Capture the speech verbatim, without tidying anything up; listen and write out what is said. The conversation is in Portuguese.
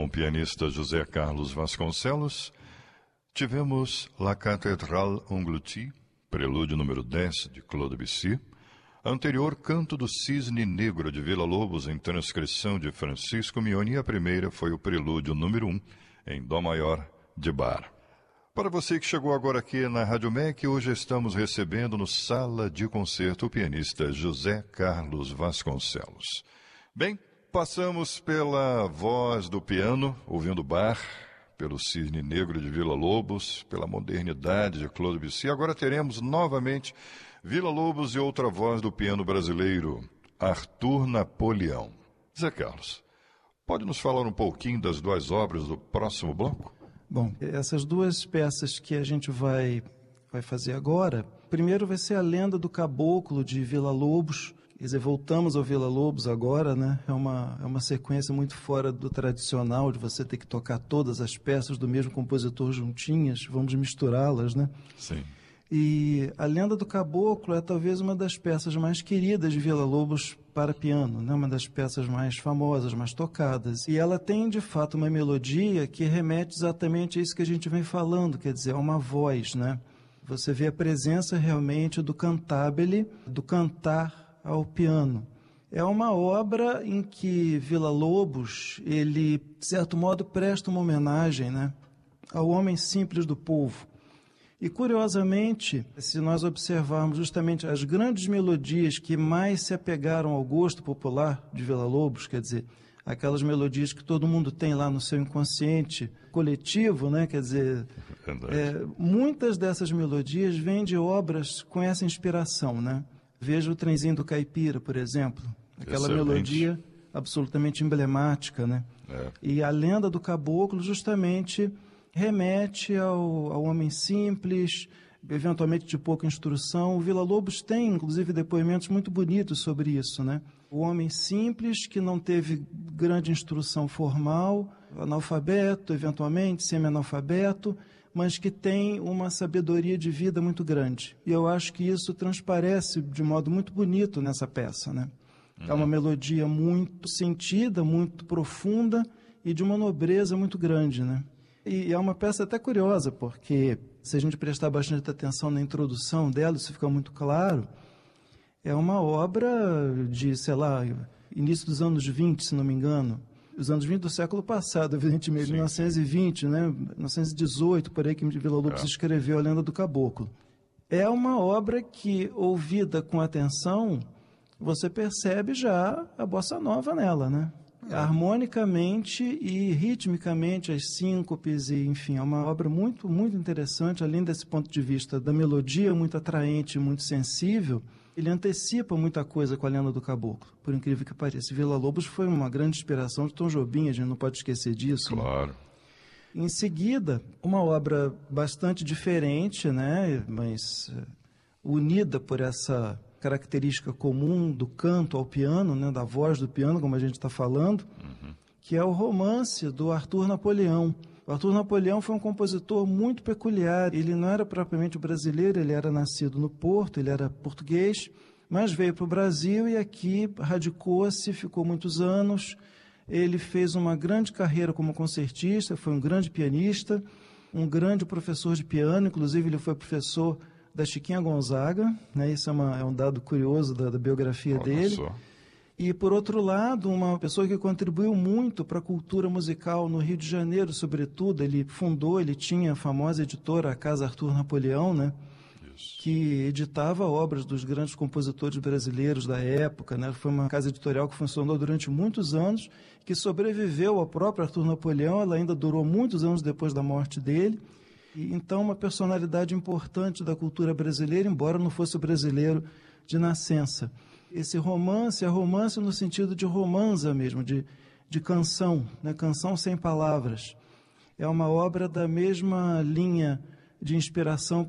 com o pianista José Carlos Vasconcelos, tivemos La Cathédrale Engloutie, prelúdio número dez de Claude Debussy, anterior Canto do Cisne Negro de Villa-Lobos em transcrição de Francisco Mignoni, e a primeira foi o prelúdio número um em Dó maior de Bach. Para você que chegou agora aqui na Rádio M E C, hoje estamos recebendo no Sala de Concerto o pianista José Carlos Vasconcelos. Bem, passamos pela voz do piano, ouvindo Bach, pelo Cisne Negro de Villa-Lobos, pela modernidade de Claude Debussy. Agora teremos novamente Villa-Lobos e outra voz do piano brasileiro, Arthur Napoleão. Zé Carlos, pode nos falar um pouquinho das duas obras do próximo bloco? Bom, essas duas peças que a gente vai, vai fazer agora, primeiro vai ser a Lenda do Caboclo de Villa-Lobos. Quer dizer, voltamos ao Villa-Lobos agora, né? É uma, é uma sequência muito fora do tradicional, de você ter que tocar todas as peças do mesmo compositor juntinhas, vamos misturá-las, né? Sim. E a Lenda do Caboclo é talvez uma das peças mais queridas de Villa-Lobos para piano, né? Uma das peças mais famosas, mais tocadas. E ela tem, de fato, uma melodia que remete exatamente a isso que a gente vem falando, quer dizer, a uma voz, né? Você vê a presença realmente do cantabile, do cantar ao piano. É uma obra em que Villa-Lobos, ele, de certo modo, presta uma homenagem, né, ao homem simples do povo. E, curiosamente, se nós observarmos justamente as grandes melodias que mais se apegaram ao gosto popular de Villa-Lobos, quer dizer, aquelas melodias que todo mundo tem lá no seu inconsciente coletivo, né? Quer dizer, é, muitas dessas melodias vêm de obras com essa inspiração, né? Veja o Trenzinho do Caipira, por exemplo, aquela Excelente. Melodia absolutamente emblemática, né? É. E a Lenda do Caboclo justamente remete ao, ao homem simples, eventualmente de pouca instrução. O Villa-Lobos tem, inclusive, depoimentos muito bonitos sobre isso, né? O homem simples que não teve grande instrução formal, analfabeto, eventualmente, semi-analfabeto, mas que tem uma sabedoria de vida muito grande. E eu acho que isso transparece de modo muito bonito nessa peça, né? Uhum. É uma melodia muito sentida, muito profunda e de uma nobreza muito grande, né? E é uma peça até curiosa, porque se a gente prestar bastante atenção na introdução dela, isso fica muito claro, é uma obra de, sei lá, início dos anos vinte, se não me engano, os anos vinte do século passado, evidentemente, sim, mil novecentos e vinte, né, mil novecentos e dezoito, por aí que Villa-Lobos é. escreveu A Lenda do Caboclo. É uma obra que, ouvida com atenção, você percebe já a bossa nova nela, né? É. Harmonicamente e ritmicamente, as síncopes, e, enfim, é uma obra muito, muito interessante, além desse ponto de vista da melodia muito atraente, muito sensível. Ele antecipa muita coisa com A Lenda do Caboclo, por incrível que pareça. Villa-Lobos foi uma grande inspiração de Tom Jobim, a gente não pode esquecer disso. Claro. Né? Em seguida, uma obra bastante diferente, né, mas unida por essa característica comum do canto ao piano, né, da voz do piano, como a gente está falando, uhum. que é o romance do Arthur Napoleão. O Arthur Napoleão foi um compositor muito peculiar. Ele não era propriamente brasileiro, ele era nascido no Porto, ele era português, mas veio para o Brasil e aqui radicou-se, ficou muitos anos. Ele fez uma grande carreira como concertista, foi um grande pianista, um grande professor de piano, inclusive ele foi professor da Chiquinha Gonzaga, né? Isso é, uma, é um dado curioso da, da biografia Olha dele. Só. E, por outro lado, uma pessoa que contribuiu muito para a cultura musical no Rio de Janeiro, sobretudo. Ele fundou, ele tinha a famosa editora, a Casa Arthur Napoleão, né? Isso. Que editava obras dos grandes compositores brasileiros da época, né? Foi uma casa editorial que funcionou durante muitos anos, que sobreviveu ao próprio Arthur Napoleão, ela ainda durou muitos anos depois da morte dele. E, então, uma personalidade importante da cultura brasileira, embora não fosse brasileiro de nascença. Esse romance é romance no sentido de romanza mesmo, de, de canção, né? Canção sem palavras. É uma obra da mesma linha de inspiração